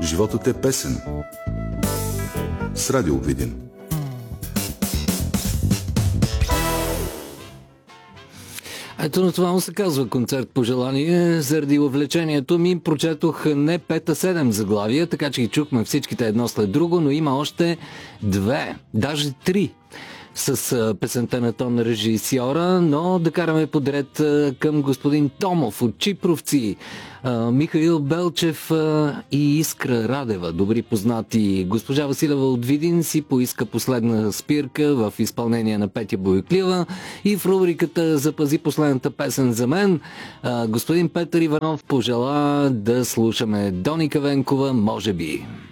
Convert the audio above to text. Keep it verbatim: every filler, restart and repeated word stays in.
Животът е песен. С Радио Видин. Ето на това му се казва концерт по желание. Заради увлечението ми прочетох не пет, а седем заглавия, така че ги чухме всичките едно след друго, но има още две, даже три с песента на тон режисьора, но да караме подред към господин Томов от Чипровци, Михаил Белчев и Искра Радева, добри познати. Госпожа Василева от Видин си поиска последна спирка в изпълнение на Петя Бойоклива и в рубриката "Запази последната песен за мен" господин Петър Иванов пожела да слушаме Доника Венкова "Може би".